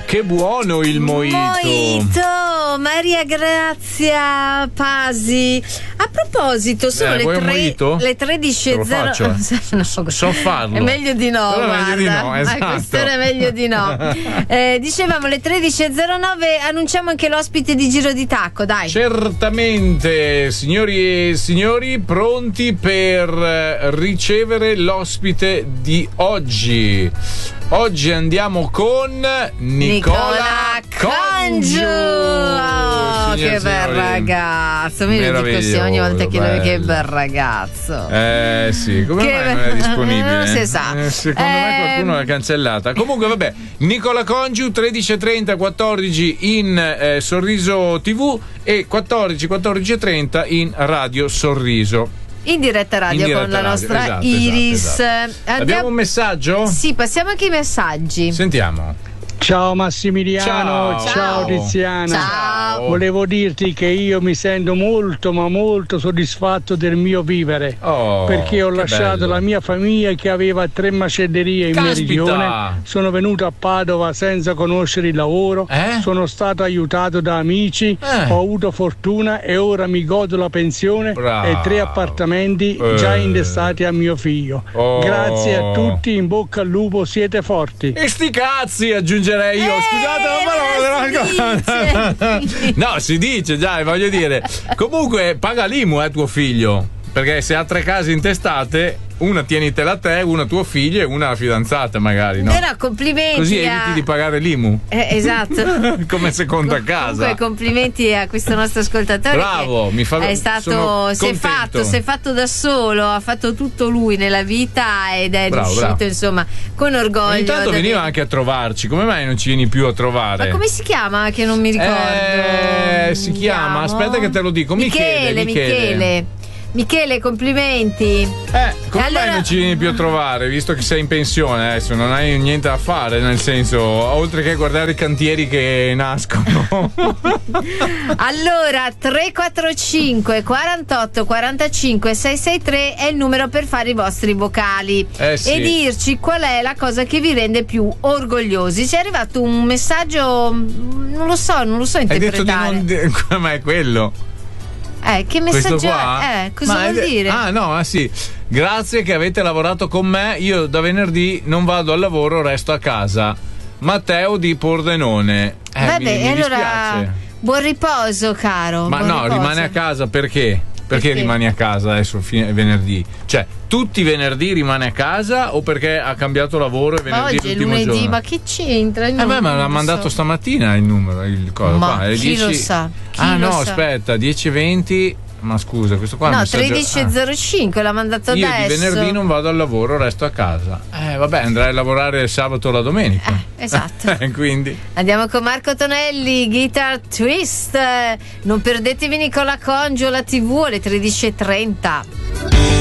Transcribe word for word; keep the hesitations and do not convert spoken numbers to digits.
Che buono il mojito. Mojito, Maria Grazia Pasi. A proposito, sono eh, le, tre, le tredici e zero. No, so, so farlo. È meglio di no, Però guarda. Meglio di no, esatto. A quest'ora è meglio di no. Eh, dicevamo le tredici e zero nove, annunciamo anche l'ospite di Giro di Tacco, dai. Certamente, signori e signori, pronti per ricevere l'ospite di oggi. Oggi andiamo con Nicola, Nicola Congiu. Oh, che bel ragazzo, mi lo dico sì, ogni volta che lo vedo, che bel ragazzo. Eh sì, come che mai non è disponibile? Non si sa. Eh, secondo eh... me qualcuno l'ha cancellata. Comunque vabbè, Nicola Congiu, tredici e trenta, quattordici in eh, Sorriso tivù e quattordici, quattordici e trenta in Radio Sorriso. In diretta radio, in diretta con la radio. nostra esatto, Iris. Esatto, esatto. Abbiamo... Abbiamo un messaggio? Sì, passiamo anche i messaggi. Sentiamo. Ciao Massimiliano, ciao, ciao Tiziana. Ciao. Volevo dirti che io mi sento molto ma molto soddisfatto del mio vivere, oh, perché ho lasciato bello. la mia famiglia che aveva tre macellerie in Caspita. meridione, sono venuto a Padova senza conoscere il lavoro, eh? sono stato aiutato da amici, eh. ho avuto fortuna e ora mi godo la pensione. Bravo. E tre appartamenti eh. già intestati a mio figlio. Oh. Grazie a tutti, in bocca al lupo, siete forti. E sti cazzi aggiungerei io, eh, scusate la parola. No, si dice già, voglio dire. Comunque paga l'I M U eh, tuo figlio, perché se ha tre case intestate, una tienitela a te, una a tuo figlio e una alla fidanzata magari, no? Però complimenti. Così eviti a... di pagare l'I M U. Eh, esatto. Come seconda Com- casa. Comunque complimenti a questo nostro ascoltatore. Bravo, mi fa è stato si è fatto, si è fatto da solo, ha fatto tutto lui nella vita ed è bravo, riuscito bravo. insomma con orgoglio. Intanto veniva vedere. anche a trovarci, come mai non ci vieni più a trovare? Ma come si chiama che non mi ricordo? Eh, si chiama, aspetta che te lo dico, Michele, Michele. Michele. Michele. Michele, complimenti. Eh, come allora... mai non ci vieni più a trovare, visto che sei in pensione adesso, non hai niente da fare, nel senso, oltre che guardare i cantieri che nascono. Allora, tre quattro cinque quarantotto quarantacinque sei sei tre è il numero per fare i vostri vocali eh sì. e dirci qual è la cosa che vi rende più orgogliosi. Ci è arrivato un messaggio, non lo so, non lo so interpretare. Hai detto di non... come è quello? Eh, che messaggio è? Eh, cosa Ma vuol è... dire? Ah, no, ah sì. Grazie che avete lavorato con me. Io da venerdì non vado al lavoro, resto a casa. Matteo di Pordenone. Eh, Vabbè, mi, mi allora dispiace. Buon riposo, caro. Ma buon no, riposo. rimane a casa perché? Perché, perché rimani a casa adesso fine, venerdì? Cioè, tutti i venerdì rimane a casa o perché ha cambiato lavoro e venerdì oggi è l'ultimo lunedì, giorno? ma che c'entra? Eh beh, ma l'ha mandato so. stamattina il numero, il coso. Ma qua, alle chi dieci... lo sa? Chi ah lo no, sa? aspetta, dieci e venti. Ma scusa, questo qua è no, un messaggio... tredici e zero cinque ah. l'ha mandato Io adesso. di venerdì non vado al lavoro, resto a casa. Eh vabbè, andrai a lavorare il sabato o la domenica. Eh, esatto. Quindi andiamo con Marco Tonelli, Guitar Twist. Non perdetevi Nicola Congiu alla tivù alle tredici e trenta.